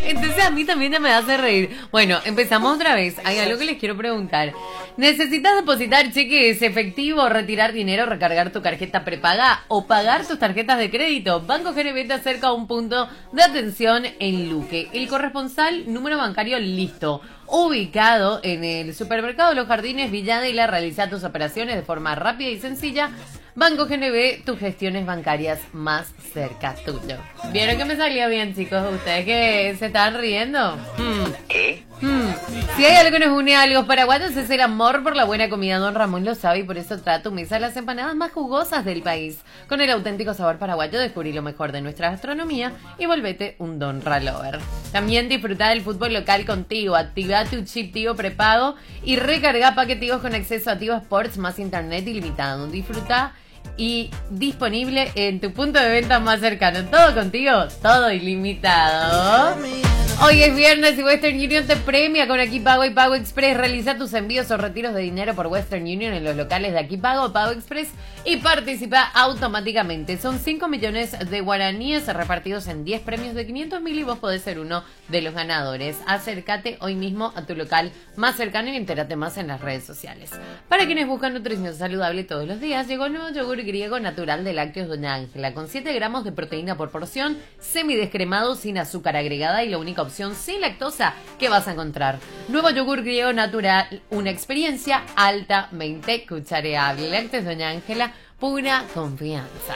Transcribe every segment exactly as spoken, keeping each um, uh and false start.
Entonces a mí también ya me hace reír. Bueno, empezamos otra vez. Hay algo que les quiero preguntar. ¿Necesitas depositar cheques efectivo, retirar dinero, recargar tu tarjeta prepaga o pagar tus tarjetas de crédito? Banco G N B te acerca a un punto de atención en Luque. El corresponsal, número bancario listo. Ubicado en el supermercado Los Jardines Villa de la, realiza tus operaciones de forma rápida y sencilla. Banco G N B, tus gestiones bancarias más cerca tuyo. ¿Vieron que me salía bien, chicos? ¿Ustedes que se estaban riendo? Hmm. ¿Qué? Hmm. Si hay algo que nos une a los paraguayos es el amor por la buena comida. Don Ramón lo sabe y por eso trae a tu mesa las empanadas más jugosas del país. Con el auténtico sabor paraguayo descubrí lo mejor de nuestra gastronomía y volvete un Don Ralover. También disfruta del fútbol local contigo. Activa tu chip Tigo prepago y recarga paquetivos con acceso a Tigo Sports más internet ilimitado. Disfruta y disponible en tu punto de venta más cercano. Todo contigo, todo ilimitado. Hoy es viernes y Western Union te premia con Aquí Pago y Pago Express. Realiza tus envíos o retiros de dinero por Western Union en los locales de Aquí Pago o Pago Express y participa automáticamente. Son cinco millones de guaraníes repartidos en diez premios de quinientos mil y vos podés ser uno de los ganadores. Acércate hoy mismo a tu local más cercano y entérate más en las redes sociales. Para quienes buscan nutrición saludable todos los días, llegó el nuevo yogur griego natural de lácteos Doña Ángela con siete gramos de proteína por porción, semidescremado sin azúcar agregada y la única opción sin lactosa que vas a encontrar. Nuevo yogur griego natural, una experiencia altamente cuchareable. Lácteos Doña Ángela, pura confianza.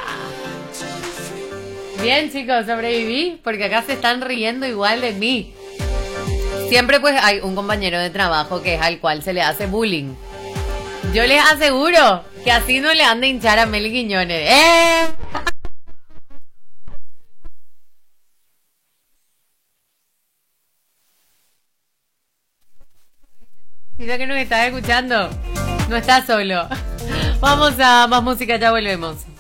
Bien, chicos, sobreviví porque acá se están riendo igual de mí. Siempre pues hay un compañero de trabajo que es al cual se le hace bullying. Yo les aseguro que así no le han de hinchar a Meli Quiñones. ¡Eh! Dice que nos estás escuchando. No estás solo. Vamos a más música, ya volvemos.